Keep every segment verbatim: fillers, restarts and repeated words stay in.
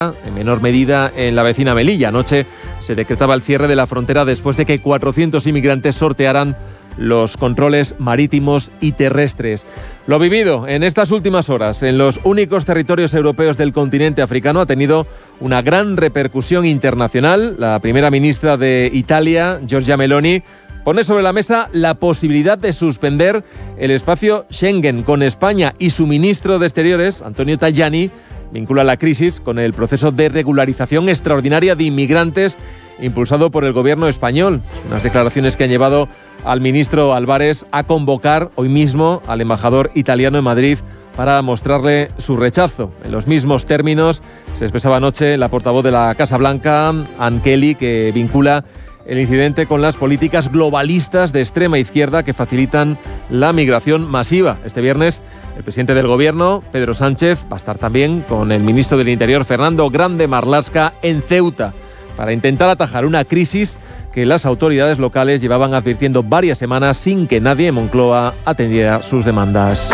en menor medida en la vecina Melilla. Anoche se decretaba el cierre de la frontera después de que cuatrocientos inmigrantes sortearan los controles marítimos y terrestres. Lo vivido en estas últimas horas en los únicos territorios europeos del continente africano ha tenido una gran repercusión internacional. La primera ministra de Italia, Giorgia Meloni, pone sobre la mesa la posibilidad de suspender el espacio Schengen con España, y su ministro de Exteriores, Antonio Tajani, vincula la crisis con el proceso de regularización extraordinaria de inmigrantes impulsado por el gobierno español. Unas declaraciones que han llevado al ministro Álvarez a convocar hoy mismo al embajador italiano en Madrid para mostrarle su rechazo. En los mismos términos se expresaba anoche la portavoz de la Casa Blanca, Ann Kelly, que vincula el incidente con las políticas globalistas de extrema izquierda que facilitan la migración masiva. Este viernes el presidente del gobierno, Pedro Sánchez, va a estar también con el ministro del Interior, Fernando Grande Marlaska, en Ceuta para intentar atajar una crisis que las autoridades locales llevaban advirtiendo varias semanas sin que nadie en Moncloa atendiera sus demandas.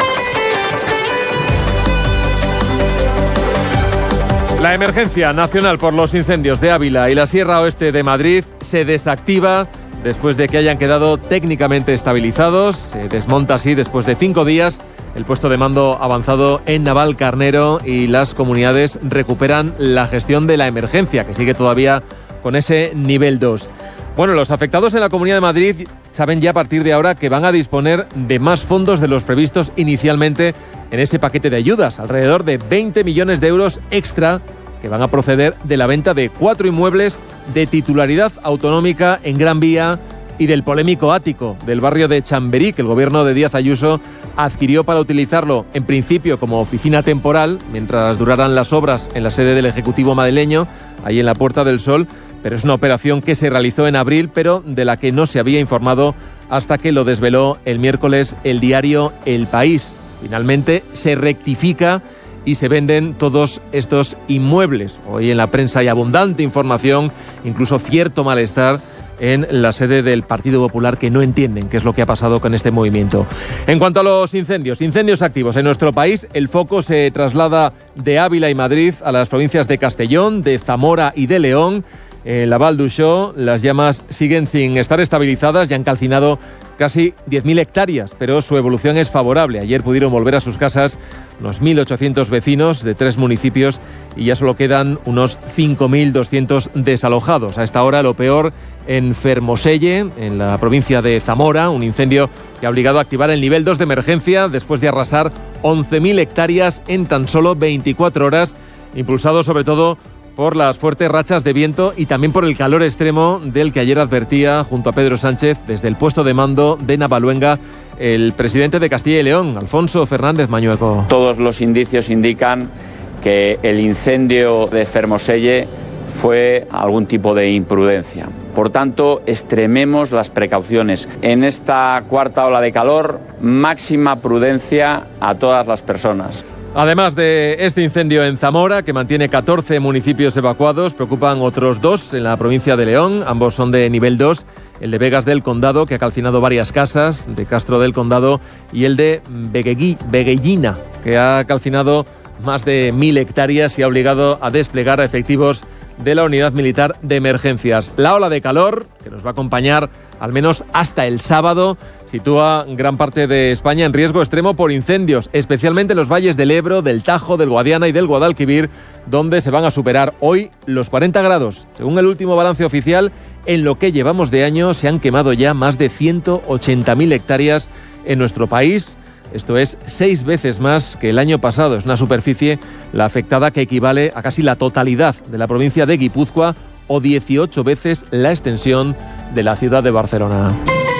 La emergencia nacional por los incendios de Ávila y la Sierra Oeste de Madrid se desactiva después de que hayan quedado técnicamente estabilizados. Se desmonta así después de cinco días el puesto de mando avanzado en Navalcarnero y las comunidades recuperan la gestión de la emergencia, que sigue todavía con ese nivel dos. Bueno, los afectados en la Comunidad de Madrid saben ya a partir de ahora que van a disponer de más fondos de los previstos inicialmente en ese paquete de ayudas, alrededor de veinte millones de euros extra que van a proceder de la venta de cuatro inmuebles de titularidad autonómica en Gran Vía y del polémico ático del barrio de Chamberí, que el gobierno de Díaz Ayuso adquirió para utilizarlo en principio como oficina temporal mientras duraran las obras en la sede del Ejecutivo madrileño, ahí en la Puerta del Sol. Pero es una operación que se realizó en abril, pero de la que no se había informado hasta que lo desveló el miércoles el diario El País. Finalmente se rectifica y se venden todos estos inmuebles. Hoy en la prensa hay abundante información, incluso cierto malestar en la sede del Partido Popular, que no entienden qué es lo que ha pasado con este movimiento. En cuanto a los incendios, incendios activos en nuestro país, el foco se traslada de Ávila y Madrid a las provincias de Castellón, de Zamora y de León. En la Val d'Uixó las llamas siguen sin estar estabilizadas y han calcinado casi diez mil hectáreas, pero su evolución es favorable. Ayer pudieron volver a sus casas unos mil ochocientos vecinos de tres municipios y ya solo quedan unos cinco mil doscientos desalojados. A esta hora lo peor en Fermoselle, en la provincia de Zamora, un incendio que ha obligado a activar el nivel dos de emergencia después de arrasar once mil hectáreas en tan solo veinticuatro horas, impulsado sobre todo por las fuertes rachas de viento y también por el calor extremo del que ayer advertía junto a Pedro Sánchez desde el puesto de mando de Navaluenga el presidente de Castilla y León, Alfonso Fernández Mañueco. Todos los indicios indican que el incendio de Fermoselle fue algún tipo de imprudencia. Por tanto, extrememos las precauciones. En esta cuarta ola de calor, máxima prudencia a todas las personas. Además de este incendio en Zamora, que mantiene catorce municipios evacuados, preocupan otros dos en la provincia de León. Ambos son de nivel dos. El de Vegas del Condado, que ha calcinado varias casas, de Castro del Condado, y el de Veguellina, que ha calcinado más de mil hectáreas y ha obligado a desplegar a efectivos de la Unidad Militar de Emergencias. La ola de calor, que nos va a acompañar al menos hasta el sábado, sitúa gran parte de España en riesgo extremo por incendios, especialmente en los valles del Ebro, del Tajo, del Guadiana y del Guadalquivir, donde se van a superar hoy los cuarenta grados. Según el último balance oficial, en lo que llevamos de año se han quemado ya más de ciento ochenta mil hectáreas en nuestro país. Esto es seis veces más que el año pasado. Es una superficie, la afectada, que equivale a casi la totalidad de la provincia de Guipúzcoa o dieciocho veces la extensión de la ciudad de Barcelona.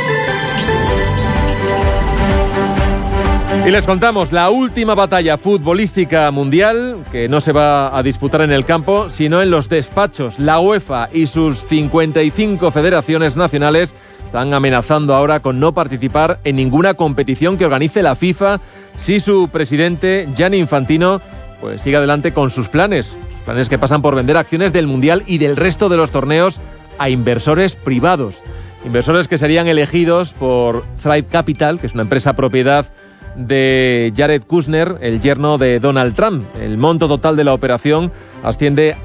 Y les contamos la última batalla futbolística mundial, que no se va a disputar en el campo, sino en los despachos. La UEFA y sus cincuenta y cinco federaciones nacionales están amenazando ahora con no participar en ninguna competición que organice la FIFA si su presidente, Gianni Infantino, pues sigue adelante con sus planes. Sus planes que pasan por vender acciones del Mundial y del resto de los torneos a inversores privados. Inversores que serían elegidos por Thrive Capital, que es una empresa propiedad de Jared Kushner, el yerno de Donald Trump. El monto total de la operación asciende